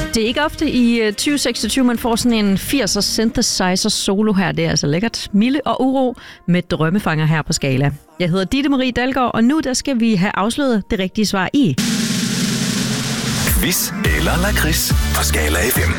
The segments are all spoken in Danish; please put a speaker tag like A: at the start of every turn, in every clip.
A: Det er ikke ofte i 2026, man får sådan en 80'er synthesizer solo her. Det er altså lækkert. Mille og Uro med drømmefanger her på Skala. Jeg hedder Ditte Marie Dalgaard, og nu der skal vi have afsløret det rigtige svar i
B: Quiz eller lakrids på Skala FM.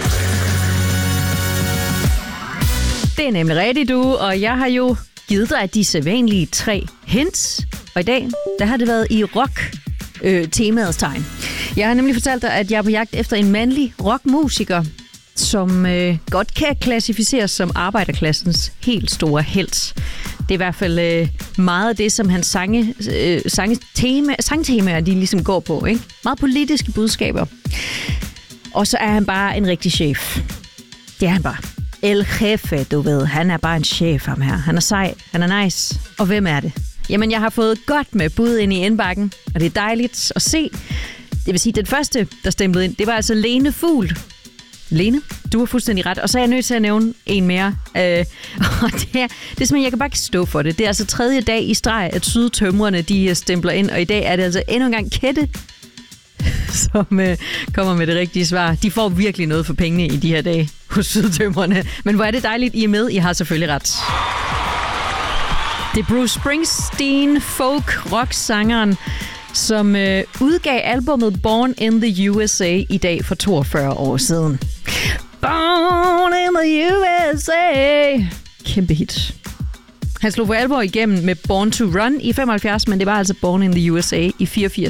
A: Det er nemlig rigtigt, du, og jeg har jo givet dig de sædvanlige 3 hints. Og i dag, der har det været i rock-temaets tegn. Jeg har nemlig fortalt dig, at jeg er på jagt efter en mandlig rockmusiker, som godt kan klassificeres som arbejderklassens helt store helt. Det er i hvert fald meget af det, som hans sangtemaer de ligesom går på. Ikke? Meget politiske budskaber. Og så er han bare en rigtig chef. Det er han bare. El Jefe, du ved. Han er bare en chef, ham her. Han er sej, han er nice. Og hvem er det? Jamen, jeg har fået godt med bud ind i indbakken, og det er dejligt at se. Det vil sige, at den første, der stemplede ind, det var altså Lene Fugl. Lene, du har fuldstændig ret. Og så er jeg nødt til at nævne en mere. Og det er simpelthen, jeg kan bare ikke stå for det. Det er altså 3. dag i streg, at sydtømrerne, de stempler ind. Og i dag er det altså endnu en gang Kette, som kommer med det rigtige svar. De får virkelig noget for pengene i de her dage hos sydtømrerne. Men hvor er det dejligt, I er med. I har selvfølgelig ret. Det er Bruce Springsteen, folk-rock-sangeren, som udgav albummet Born in the USA i dag for 42 år siden. Born in the USA! Kæmpe hit. Han slog for alvor igennem med Born to Run i 75, men det var altså Born in the USA i 84.